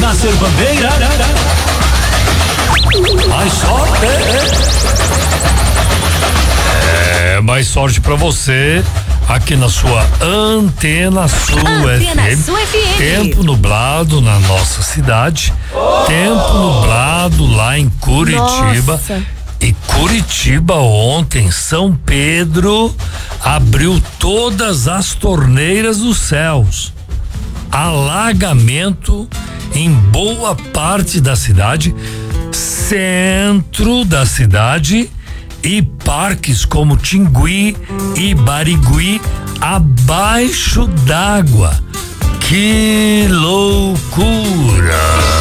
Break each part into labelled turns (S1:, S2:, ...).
S1: Nascer Bandeira. Mais sorte.
S2: Mais sorte pra você aqui na sua Antena Sul FM. Tempo nublado na nossa cidade. Tempo nublado lá em Curitiba.
S3: Nossa.
S2: E Curitiba ontem, São Pedro abriu todas as torneiras dos céus. Alagamento em boa parte da cidade, centro da cidade e parques como Tingui e Barigui abaixo d'água. Que loucura,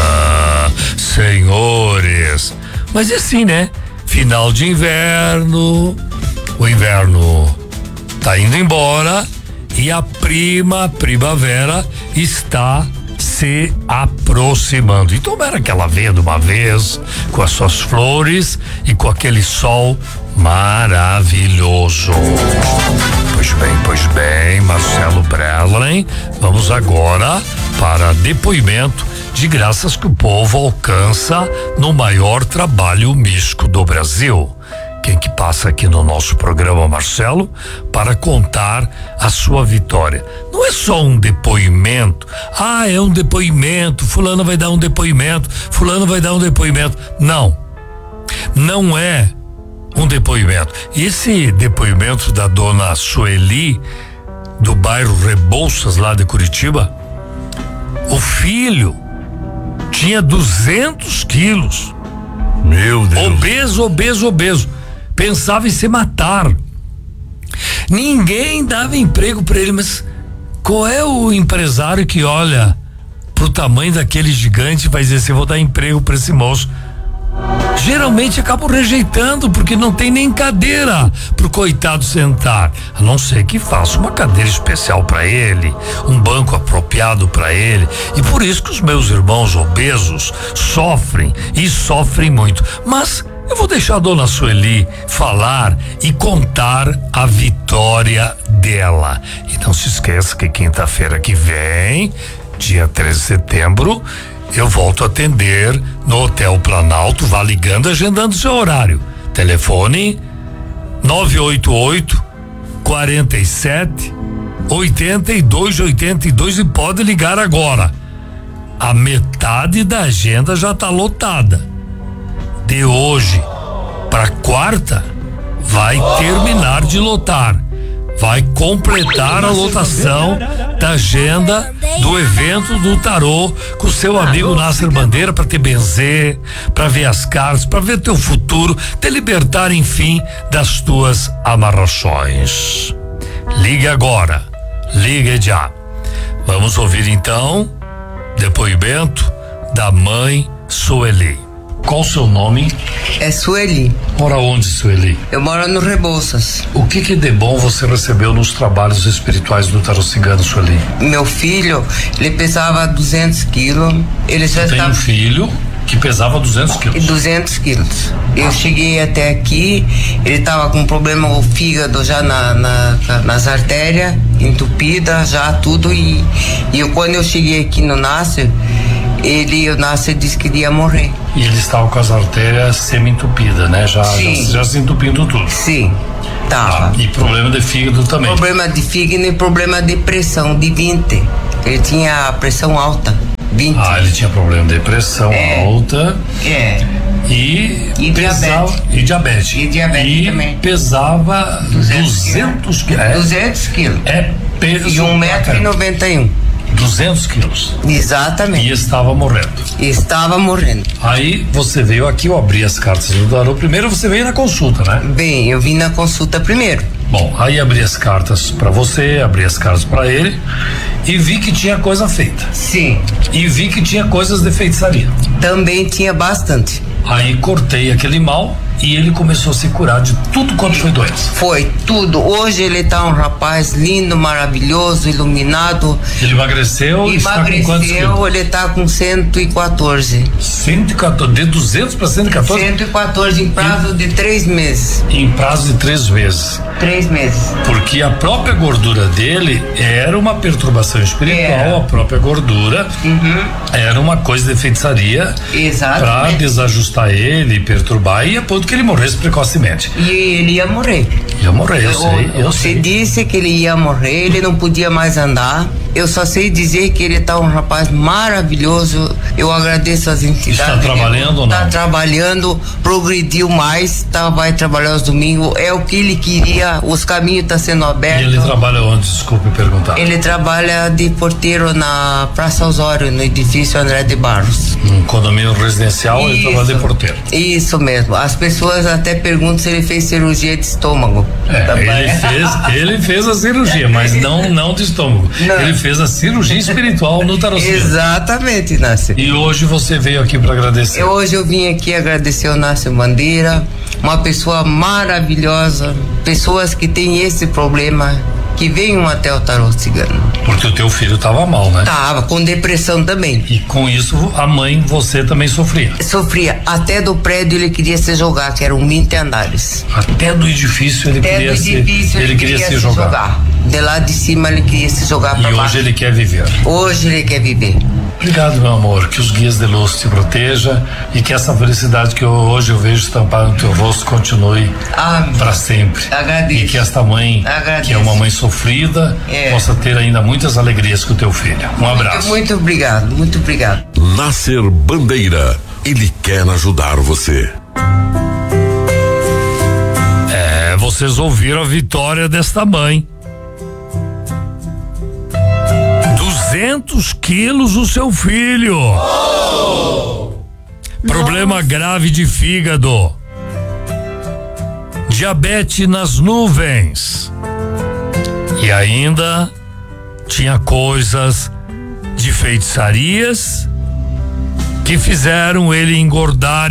S2: senhores! Mas é assim, né? Final de inverno, o inverno tá indo embora e a primavera está se aproximando. E tomara que ela venha de uma vez com as suas flores e com aquele sol maravilhoso. Pois bem, Marcelo Breslin, vamos agora para depoimento de graças que o povo alcança no maior trabalho místico do Brasil. Quem que passa aqui no nosso programa, Marcelo, para contar a sua vitória. Não é só um depoimento. É um depoimento, fulano vai dar um depoimento, fulano vai dar um depoimento. Não é um depoimento. Esse depoimento da dona Sueli, do bairro Rebouças, lá de Curitiba, o filho tinha 200 quilos.
S1: Meu Deus.
S2: Obeso. Pensava em se matar. Ninguém dava emprego para ele, mas qual é o empresário que olha pro tamanho daquele gigante e vai dizer assim, vou dar emprego para esse moço? Geralmente acabam rejeitando porque não tem nem cadeira pro coitado sentar, a não ser que faça uma cadeira especial para ele, um banco apropriado para ele. E por isso que os meus irmãos obesos sofrem e sofrem muito. Mas eu vou deixar a dona Sueli falar e contar a vitória dela. E não se esqueça que quinta-feira que vem, dia 13 de setembro, eu volto a atender no Hotel Planalto. Vá ligando, agendando seu horário. Telefone 988 47 82 e pode ligar agora. A metade da agenda já está lotada. De hoje para quarta vai terminar de lotar. Vai completar a lotação da agenda do evento do tarô com o seu amigo Nasser Bandeira, para te benzer, para ver as cartas, para ver teu futuro, te libertar, enfim, das tuas amarrações. Ligue agora, ligue já. Vamos ouvir então depoimento da mãe Sueli. Qual o seu nome?
S4: É Sueli.
S2: Mora onde, Sueli?
S4: Eu moro no Rebouças.
S2: O que de bom você recebeu nos trabalhos espirituais do tarô cigano, Sueli?
S4: Meu filho, ele pesava 200 quilos. Ele já
S2: Tem um filho que pesava 200 quilos.
S4: 200 quilos. Eu cheguei até aqui, ele tava com problema o fígado já nas artérias, entupida já tudo, e quando eu cheguei aqui no Nasser, o Nasser disse que ia morrer.
S2: E ele estava com as artérias semi-entupidas, né? Já se entupindo tudo.
S4: Sim, tava.
S2: E problema de fígado também.
S4: Problema de fígado e problema de pressão de 20. Ele tinha pressão alta, 20.
S2: Ele tinha problema de pressão alta. E
S4: diabetes.
S2: E diabetes.
S4: E diabetes também.
S2: Pesava 200 quilos.
S4: 200 quilos.
S2: É peso.
S4: E 1,91 m.
S2: 200 quilos.
S4: Exatamente.
S2: E estava morrendo.
S4: Estava morrendo.
S2: Aí você veio aqui, eu abri as cartas do tarô. Primeiro você veio na consulta, né?
S4: Bem, eu vim na consulta primeiro.
S2: Bom, aí abri as cartas para você, abri as cartas para ele e vi que tinha coisa feita.
S4: Sim.
S2: E vi que tinha coisas de feitiçaria.
S4: Também tinha bastante.
S2: Aí cortei aquele mal e ele começou a se curar de tudo quanto foi doença.
S4: Foi tudo. Hoje ele tá um rapaz lindo, maravilhoso, iluminado.
S2: Ele emagreceu e está com quantos quilos?
S4: Ele tá com 114.
S2: 114, de 200 para 114?
S4: 114 em prazo de 3 meses.
S2: Em prazo de 3 meses.
S4: 3 meses.
S2: Porque a própria gordura dele era uma perturbação espiritual, a própria gordura era uma coisa de feitiçaria para desajustar ele, perturbar e a ponto que ele morresse precocemente.
S4: E ele ia morrer.
S2: Ia morrer, eu
S4: Você
S2: sei.
S4: disse que ele ia morrer, ele não podia mais andar. Eu só sei dizer que ele tá um rapaz maravilhoso. Eu agradeço as entidades.
S2: Está trabalhando ou não?
S4: Está trabalhando, progrediu mais, vai trabalhar aos domingos. É o que ele queria, os caminhos estão sendo abertos.
S2: E ele trabalha onde? Desculpe perguntar.
S4: Ele trabalha de porteiro na Praça Osório, no edifício André de Barros.
S2: Um condomínio residencial, ele trabalha de porteiro.
S4: Isso mesmo. As pessoas até perguntam se ele fez cirurgia de estômago.
S2: Ele fez a cirurgia, mas não de estômago.
S4: Não.
S2: Ele fez a cirurgia espiritual no Tarocínio.
S4: Exatamente, Inácio.
S2: E hoje você veio aqui para agradecer.
S4: Hoje eu vim aqui agradecer o Nácio Bandeira, uma pessoa maravilhosa, pessoas que têm esse problema, que venham até o tarô cigano.
S2: Porque o teu filho tava mal, né?
S4: Tava, com depressão também.
S2: E com isso, a mãe, você também sofria.
S4: Sofria, até do prédio ele queria se jogar, que eram 20 andares.
S2: Até do edifício ele queria se jogar.
S4: De lá de cima ele queria se jogar para baixo.
S2: E hoje ele quer viver.
S4: Hoje ele quer viver.
S2: Obrigado, meu amor, que os guias de luz te protejam e que essa felicidade que hoje eu vejo estampada no teu rosto continue para sempre.
S4: Agradeço.
S2: E que esta mãe, que é uma mãe sofrida, possa ter ainda muitas alegrias com o teu filho. Um abraço.
S4: Muito obrigado, muito obrigado.
S3: Nasser Bandeira, ele quer ajudar você.
S2: Vocês ouviram a vitória desta mãe. 200 quilos o seu filho. Problema grave de fígado. Diabetes nas nuvens. E ainda tinha coisas de feitiçarias que fizeram ele engordar.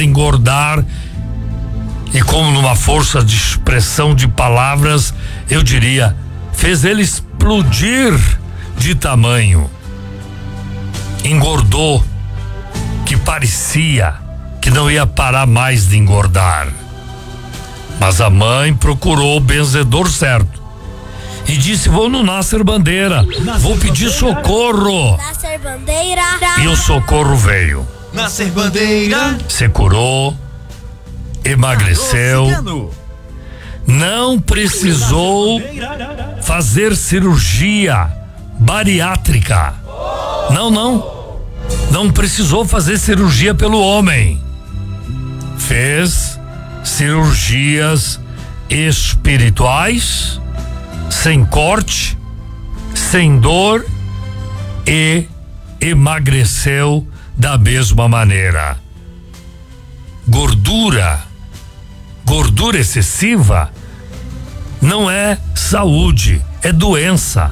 S2: E como numa força de expressão de palavras, eu diria, fez ele explodir de tamanho. Engordou, que parecia que não ia parar mais de engordar. Mas a mãe procurou o benzedor certo e disse: vou no Nasser Bandeira, vou pedir socorro.
S5: Nasser Bandeira.
S2: E o socorro veio.
S6: Nasser Bandeira.
S2: Se curou, emagreceu, não precisou fazer cirurgia bariátrica. Não precisou fazer cirurgia pelo homem. Fez cirurgias espirituais, sem corte, sem dor, e emagreceu da mesma maneira. Gordura excessiva não é saúde, é doença.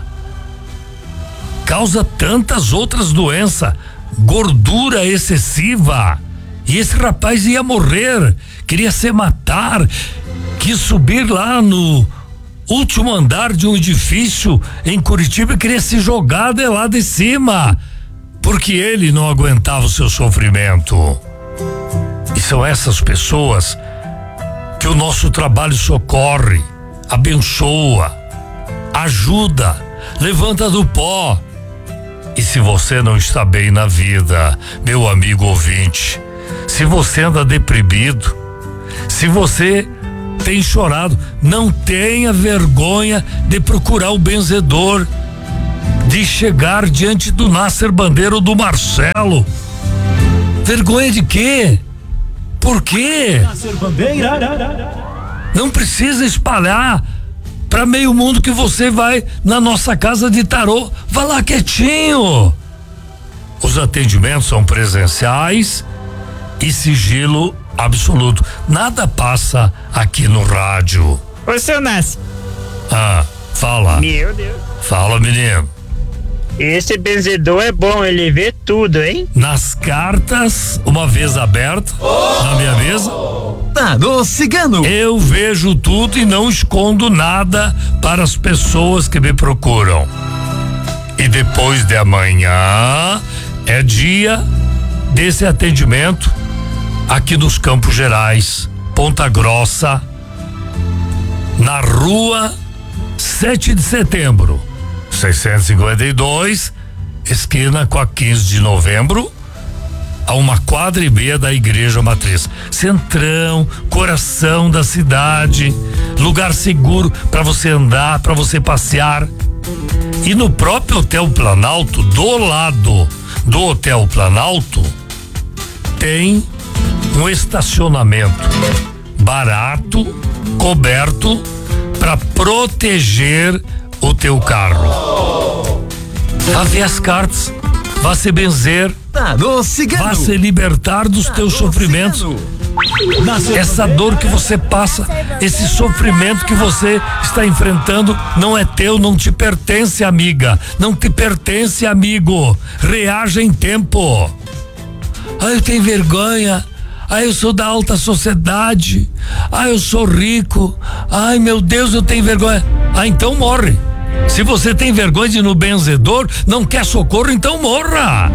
S2: Causa tantas outras doenças. Gordura excessiva. E esse rapaz ia morrer, queria se matar, quis subir lá no último andar de um edifício em Curitiba e queria se jogar de lá de cima, porque ele não aguentava o seu sofrimento. E são essas pessoas que o nosso trabalho socorre, abençoa, ajuda, levanta do pó. E se você não está bem na vida, meu amigo ouvinte, se você anda deprimido, se você tem chorado, não tenha vergonha de procurar o benzedor, de chegar diante do Nasser Bandeira ou do Marcelo. Vergonha de quê? Por quê?
S6: Nasser Bandeira.
S2: Não precisa espalhar para meio mundo que você vai na nossa casa de tarô. Vá lá quietinho. Os atendimentos são presenciais e sigilo absoluto. Nada passa aqui no rádio.
S7: Ô, seu Nasser.
S2: Fala.
S7: Meu Deus.
S2: Fala, menino.
S7: Esse benzedor é bom, ele vê tudo, hein?
S2: Nas cartas, uma vez aberta, na minha mesa,
S6: Tarô Cigano.
S2: Eu vejo tudo e não escondo nada para as pessoas que me procuram. E depois de amanhã é dia desse atendimento aqui nos Campos Gerais, Ponta Grossa, na rua 7 de setembro, 652, esquina com a 15 de novembro, a 1,4 da Igreja Matriz. Centrão, coração da cidade, lugar seguro para você andar, para você passear. E no próprio Hotel Planalto, do lado do Hotel Planalto, tem um estacionamento barato, coberto, para proteger o teu carro. Vá ver as cartas, vá se benzer,
S6: Tarô Cigano.
S2: vá se libertar dos teus sofrimentos. Essa dor que você passa, esse sofrimento que você está enfrentando não é teu, não te pertence, amiga, não te pertence, amigo. Reaja em tempo. Eu tenho vergonha. Eu sou da alta sociedade. Eu sou rico. Ai, meu Deus, eu tenho vergonha. Então morre. Se você tem vergonha de ir no benzedor, não quer socorro, então morra.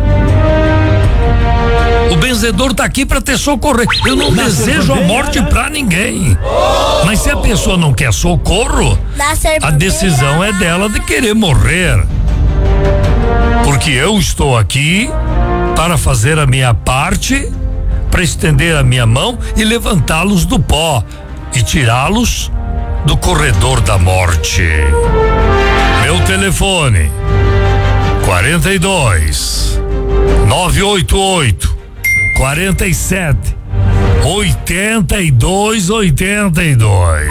S2: O benzedor tá aqui para te socorrer. Eu não desejo a morte pra ninguém. Mas se a pessoa não quer socorro, a decisão é dela de querer morrer. Porque eu estou aqui para fazer a minha parte, para estender a minha mão e levantá-los do pó e tirá-los do corredor da morte. Meu telefone 42 988 47 82 82.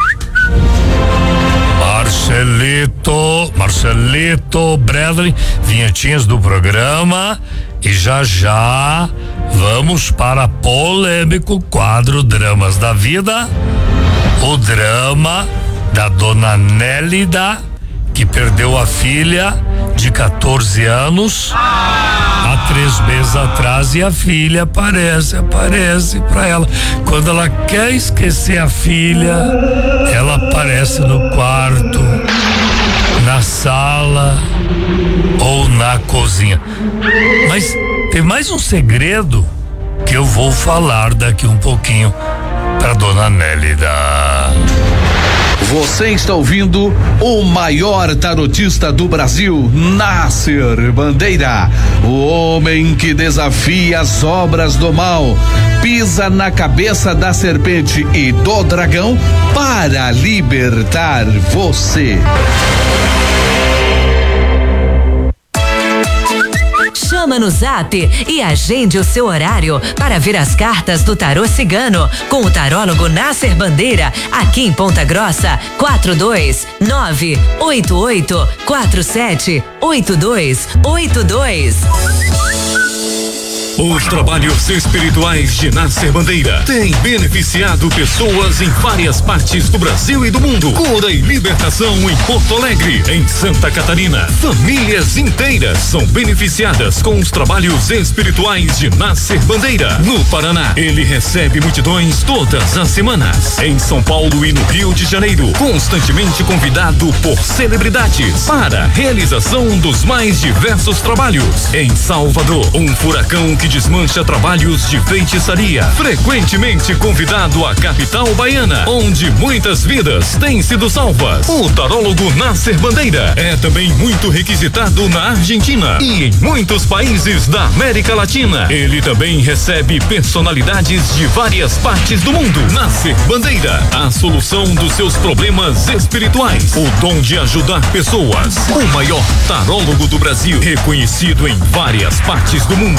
S2: Marcelito Bradley, vinhetinhas do programa, e já vamos para polêmico quadro Dramas da Vida. O drama da dona Nélida, que perdeu a filha de 14 anos há 3 meses atrás, e a filha aparece pra ela. Quando ela quer esquecer a filha, ela aparece no quarto, na sala ou na cozinha. Mas tem mais um segredo que eu vou falar daqui um pouquinho pra dona Nélida.
S5: Você está ouvindo o maior tarotista do Brasil, Nasser Bandeira, o homem que desafia as obras do mal, pisa na cabeça da serpente e do dragão para libertar você.
S8: Chama no Zap e agende o seu horário para ver as cartas do Tarô Cigano com o tarólogo Nasser Bandeira, aqui em Ponta Grossa, 42988478282.
S9: Os trabalhos espirituais de Nasser Bandeira têm beneficiado pessoas em várias partes do Brasil e do mundo. Cura e libertação em Porto Alegre, em Santa Catarina. Famílias inteiras são beneficiadas com os trabalhos espirituais de Nasser Bandeira. No Paraná, ele recebe multidões todas as semanas. Em São Paulo e no Rio de Janeiro, constantemente convidado por celebridades para a realização dos mais diversos trabalhos. Em Salvador, um furacão que desmancha trabalhos de feitiçaria, frequentemente convidado à capital baiana, onde muitas vidas têm sido salvas. O tarólogo Nasser Bandeira é também muito requisitado na Argentina e em muitos países da América Latina. Ele também recebe personalidades de várias partes do mundo. Nasser Bandeira, a solução dos seus problemas espirituais, o dom de ajudar pessoas, o maior tarólogo do Brasil, reconhecido em várias partes do mundo.